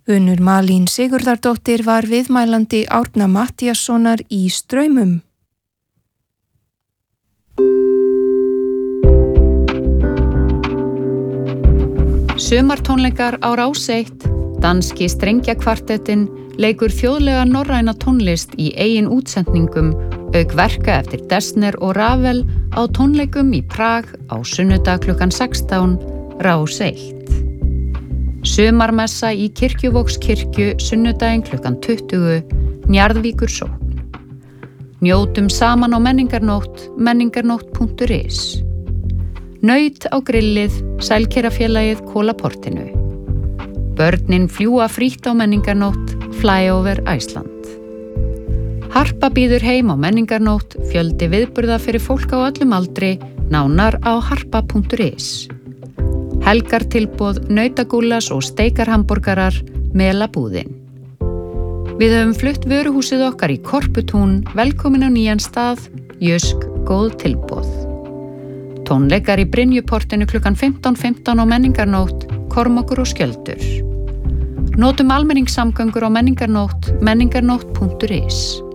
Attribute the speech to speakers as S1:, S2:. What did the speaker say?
S1: Unnur Malín Sigurðardóttir var viðmælandi Árna Matthíassonar í Straumum.
S2: Sumartónleikar á Rás 1, danski strengjakvartettinn leikur þjóðlega norræna tónlist í eigin útsendningum auk verka eftir Dessner og Ravel á tónleikum í Prag á sunnudag klukkan 16, Rás 1. Sumarmessa í Kirkjuvogskirkju sunnudaginn klukkan 20, Njarðvíkursókn. Njótum saman á menningarnótt, menningarnótt.is. Naut á grillið, Sælkerafélagið Kólaportinu. Börnin fljúga frítt á menningarnótt, Flyover Iceland. Harpa býður heim á menningarnótt, fjöldi viðburða fyrir fólk á öllum aldri, nánar á harpa.is. Helgartilboð, nautagúllas og steikarhamborgarar, Melabúðin. Við höfum flutt vöruhúsið okkar í Korputún, velkomin á nýjan stað, Jösk, góð tilboð. Tónleikar í Brynjuportinu klukkan 15:15 á menningarnótt, Kormákur og Skjöldur. Notum almenningssamgöngur á menningarnótt, menningarnótt.is.